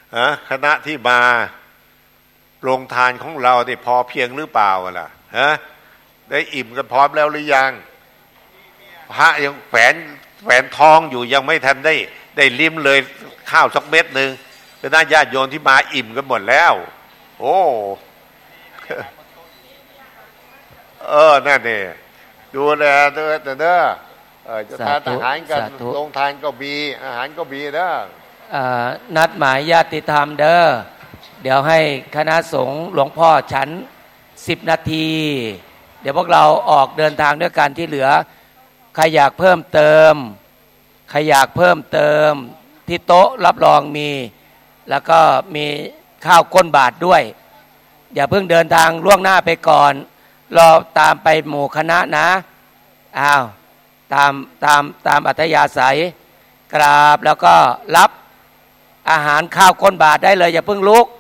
คณะที่มาโรงทานของเราได้พอเพียงหรือเปล่าล่ะได้อิ่มกันพร้อมแล้วหรือยังพระยังแฝนท้องอยู่ยังไม่ทันได้ลิ้มเลยข้าวสักเม็ดนึงคณะญาติโยมที่มาอิ่มกันหมดแล้วโอ้นั่นนี่ดูแลเด้อจะทานอาหารกันโรงทานก็มีอาหารก็มีเด้อนัดหมายญาติธรรมเด้อเดี๋ยวให้คณะสงฆ์หลวงพ่อฉัน10 นาทีเดี๋ยวพวกเราออกเดินทางด้วยกันที่เหลือใครอยากเพิ่มเติมที่โต๊ะรับรองมีแล้วก็มีข้าวก้นบาทด้วยอย่าเพิ่งเดินทางล่วงหน้าไปก่อนรอตามไปหมู่คณะนะตามอัธยาศัยกราบแล้วก็รับอาหารข้าวก้นบาทได้เลยอย่าเพิ่งลุก